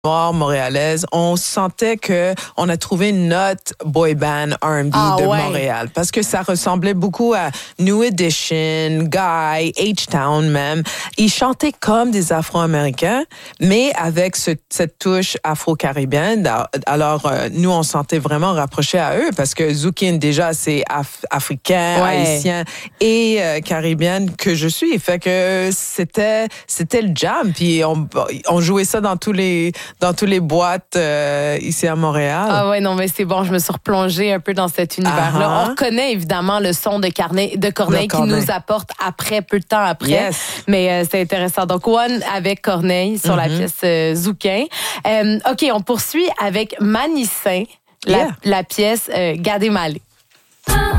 noire montréalaise, on sentait que on a trouvé notre boy band R&B de Montréal parce que ça ressemblait beaucoup à New Edition, Guy, H-Town même. Ils chantaient comme des Afro-Américains, mais avec cette touche afro-caribéenne. Alors nous on se sentait vraiment rapprochés à eux parce que Zoukin déjà c'est africain, haïtien et caribéenne que je suis. Fait que c'était le jam. Puis on jouait ça dans tous les boîtes ici à Montréal. Ah ouais, non, mais c'est bon, je me suis replongée un peu dans cet univers-là. On reconnaît évidemment le son de Corneille qui nous apporte peu de temps après. Yes. Mais c'est intéressant. Donc, One avec Corneille sur la pièce Zoukin. OK, on poursuit avec Manissin, la pièce Gadé Malé.